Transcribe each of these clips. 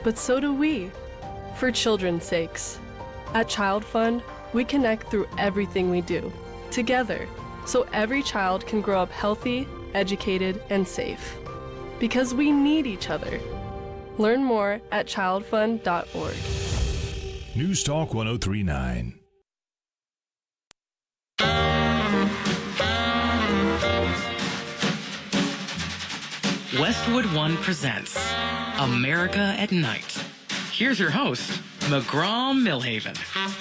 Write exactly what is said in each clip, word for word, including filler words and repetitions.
but so do we, for children's sakes. At Child Fund, we connect through everything we do, together, so every child can grow up healthy, educated, and safe. Because we need each other. Learn more at child fund dot org. News Talk one oh three point nine. Westwood One presents America at Night. Here's your host, McGraw Millhaven.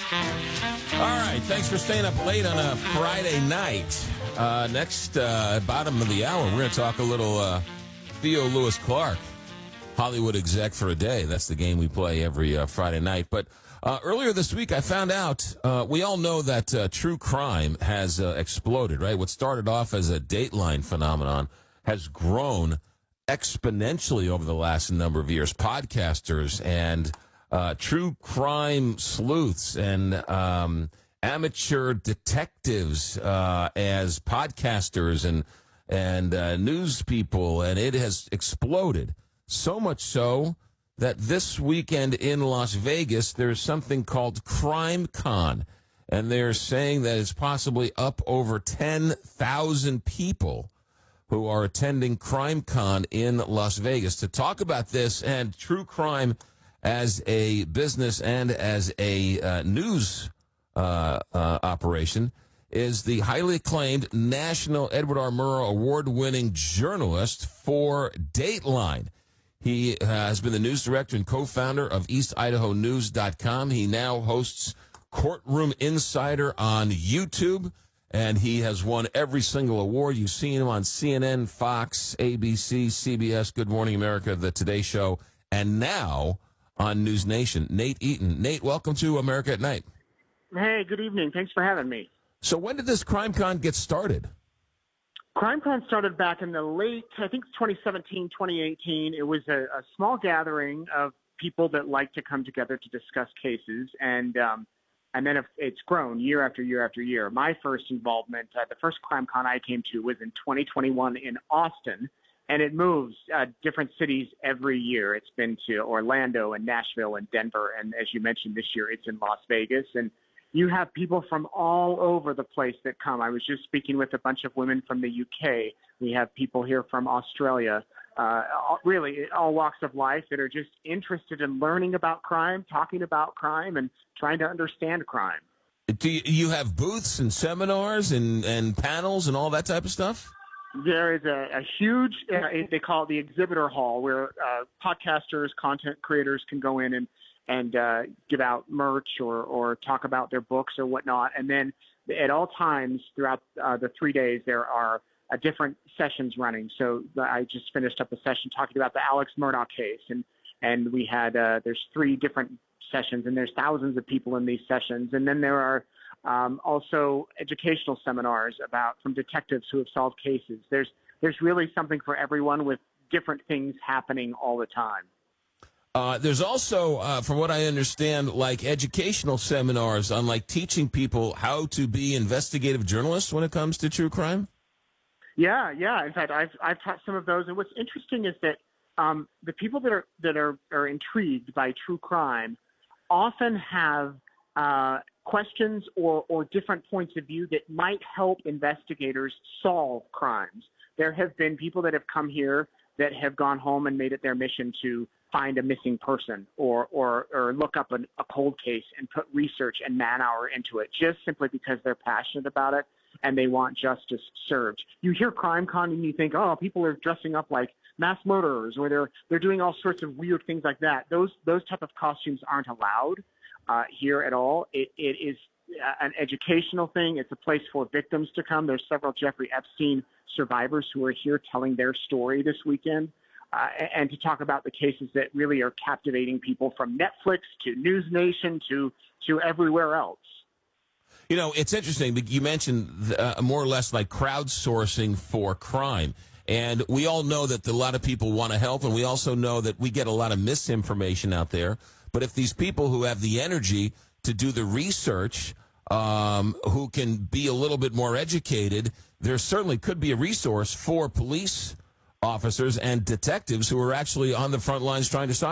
All right, thanks for staying up late on a Friday night. Uh, next, uh, bottom of the hour, we're going to talk a little uh, Theo Lewis Clark, Hollywood exec for a day. That's the game we play every uh, Friday night. But uh, earlier this week, I found out, uh, we all know that uh, true crime has uh, exploded, right? What started off as a Dateline phenomenon has grown exponentially over the last number of years. Podcasters and uh, true crime sleuths and um, amateur detectives uh, as podcasters and and uh, news people, and it has exploded. So much so that this weekend in Las Vegas, there's something called Crime Con, and they're saying that it's possibly up over ten thousand people who are attending Crime Con in Las Vegas. To talk about this and true crime as a business and as a uh, news uh, uh, operation is the highly acclaimed national Edward R. Murrow award-winning journalist for Dateline. He uh, has been the news director and co-founder of East Idaho News dot com. He now hosts Courtroom Insider on YouTube, and he has won every single award. You've seen him on C N N, Fox, A B C, C B S, Good Morning America, The Today Show, and now on News Nation. Nate Eaton. Nate, welcome to America at Night. Hey, good evening. Thanks for having me. So when did this Crime Con get started? Crime Con started back in the late, I think twenty seventeen, twenty eighteen. It was a, a small gathering of people that like to come together to discuss cases, and um, and then it's grown year after year after year. My first involvement, uh, the first Crime Con I came to was in twenty twenty-one in Austin, and it moves uh, different cities every year. It's been to Orlando and Nashville and Denver, and as you mentioned, this year it's in Las Vegas, and you have people from all over the place that come. I was just speaking with a bunch of women from the U K. We have people here from Australia, uh, really all walks of life that are just interested in learning about crime, talking about crime, and trying to understand crime. Do you have booths and seminars and, and panels and all that type of stuff? There is a, a huge, uh, they call it the exhibitor hall, where uh, podcasters, content creators can go in and and uh, give out merch or, or talk about their books or whatnot. And then at all times throughout uh, the three days, there are uh, different sessions running. So I just finished up a session talking about the Alex Murdaugh case. And, and we had, uh, there's three different sessions, and there's thousands of people in these sessions. And then there are um, also educational seminars about from detectives who have solved cases. There's, there's really something for everyone with different things happening all the time. Uh, there's also, uh, from what I understand, like educational seminars on like teaching people how to be investigative journalists when it comes to true crime. Yeah, yeah. In fact, I've I've taught some of those, and what's interesting is that um, the people that are that are, are intrigued by true crime often have uh, questions or or different points of view that might help investigators solve crimes. There have been people that have come here that have gone home and made it their mission to find a missing person or or, or look up an, a cold case and put research and man hour into it, just simply because they're passionate about it and they want justice served. You hear Crime Con and you think, oh, people are dressing up like mass murderers, or they're they're doing all sorts of weird things like that. Those those type of costumes aren't allowed uh, here at all. It it is an educational thing. It's a place for victims to come. There's several Jeffrey Epstein survivors who are here telling their story this weekend. Uh, and to talk about the cases that really are captivating people from Netflix to News Nation to to everywhere else. You know, it's interesting. You mentioned uh, more or less like crowdsourcing for crime. And we all know that a lot of people want to help, and we also know that we get a lot of misinformation out there. But if these people who have the energy to do the research, um, who can be a little bit more educated, there certainly could be a resource for police officers and detectives who are actually on the front lines trying to solve